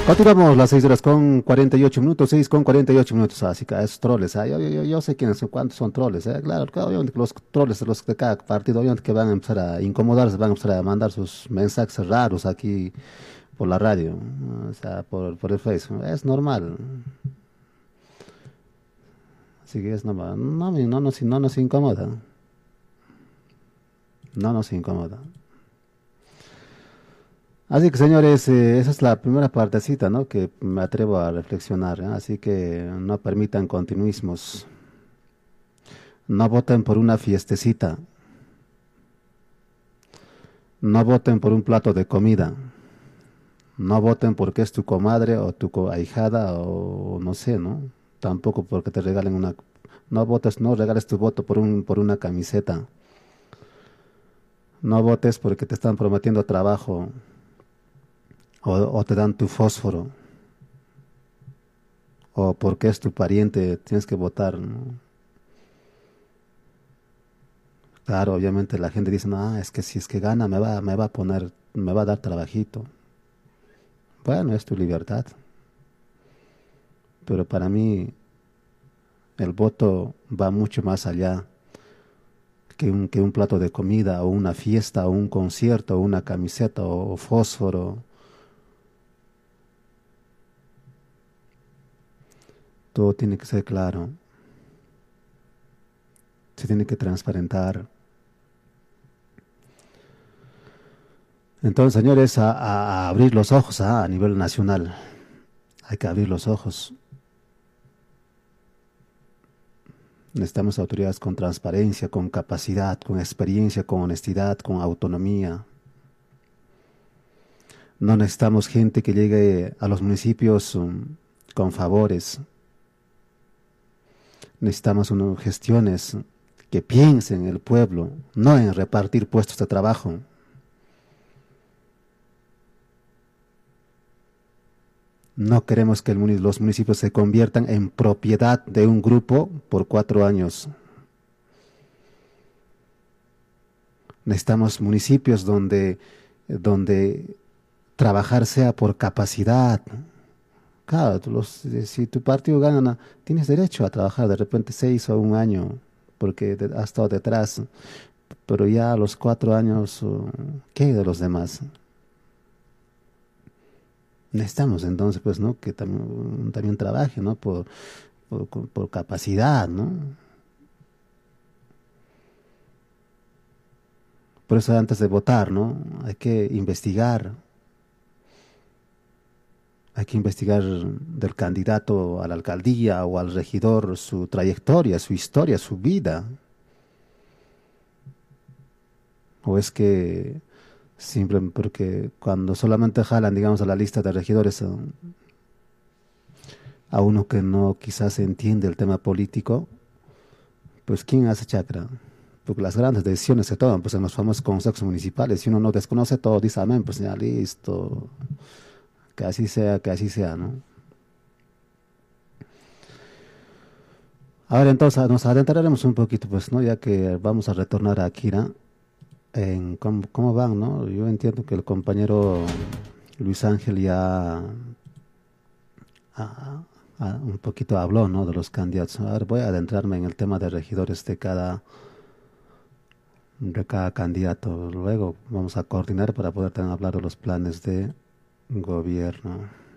Continuamos las 6 horas con 48 minutos, 6 con 48 minutos, así que esos troles, yo sé quiénes son, cuántos son troles, claro, claro, obviamente que los troles, los de cada partido, obviamente que van a empezar a incomodarse, van a empezar a mandar sus mensajes raros aquí por la radio, o sea, por el Facebook, es normal, así que es normal, no nos incomoda, no nos incomoda. Así que señores, esa es la primera partecita, ¿no? Que me atrevo a reflexionar, ¿eh? Así que no permitan continuismos. No voten por una fiestecita. No voten por un plato de comida. No voten porque es tu comadre o tu ahijada o no sé, ¿no? Tampoco porque te regalen una... No votes, no regales tu voto por una camiseta. No votes porque te están prometiendo trabajo o te dan tu fósforo. O porque es tu pariente, tienes que votar, ¿no? Claro, obviamente la gente dice, no, es que si es que gana me va a poner, me va a dar trabajito. Bueno, es tu libertad, pero para mí el voto va mucho más allá que un plato de comida o una fiesta o un concierto o una camiseta o fósforo. Todo tiene que ser claro, se tiene que transparentar. Entonces, señores, a abrir los ojos a nivel nacional. Hay que abrir los ojos. Necesitamos autoridades con transparencia, con capacidad, con experiencia, con honestidad, con autonomía. No necesitamos gente que llegue a los municipios con favores. Necesitamos gestiones que piensen en el pueblo, no en repartir puestos de trabajo. No queremos que los municipios se conviertan en propiedad de un grupo por 4 años. Necesitamos municipios donde trabajar sea por capacidad. Claro, si tu partido gana, tienes derecho a trabajar de repente 6 o 1 año, porque has estado detrás, pero ya a los 4 años, ¿qué de los demás? Necesitamos entonces, pues, ¿no? Que también trabaje, ¿no? Por capacidad, ¿no? Por eso antes de votar, ¿no? Hay que investigar del candidato a la alcaldía o al regidor su trayectoria, su historia, su vida. O es que simplemente porque cuando solamente jalan, digamos, a la lista de regidores a uno que no quizás entiende el tema político, pues ¿quién hace chacra? Porque las grandes decisiones se toman pues en los famosos consejos municipales. Si uno no desconoce todo, dice amén, pues ya listo, que así sea, ¿no? Ahora entonces nos adentraremos un poquito, pues, ¿no? Ya que vamos a retornar a Akira, en cómo van, ¿no? Yo entiendo que el compañero Luis Ángel ya ah, un poquito habló, ¿no? De los candidatos. A ver, voy a adentrarme en el tema de regidores de cada candidato. Luego vamos a coordinar para poder también hablar de los planes de gobierno.